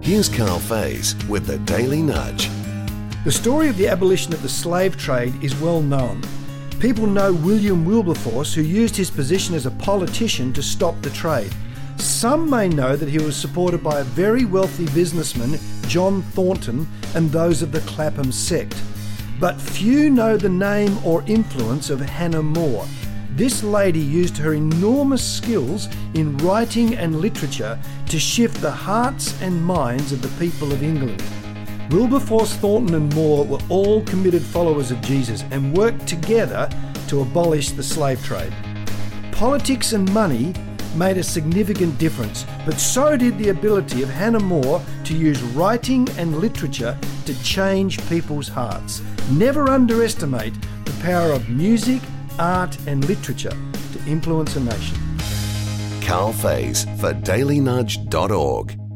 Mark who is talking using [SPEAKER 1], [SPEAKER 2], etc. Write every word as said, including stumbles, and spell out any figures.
[SPEAKER 1] Here's Carl Faze with the Daily Nudge.
[SPEAKER 2] The story of the abolition of the slave trade is well known. People know William Wilberforce, who used his position as a politician to stop the trade. Some may know that he was supported by a very wealthy businessman, John Thornton, and those of the Clapham sect. But few know the name or influence of Hannah More. This lady used her enormous skills in writing and literature to shift the hearts and minds of the people of England. Wilberforce, Thornton and More were all committed followers of Jesus and worked together to abolish the slave trade. Politics and money made a significant difference, but so did the ability of Hannah More to use writing and literature to change people's hearts. Never underestimate the power of music, art and literature to influence a nation.
[SPEAKER 1] Carl Faze for daily nudge dot org.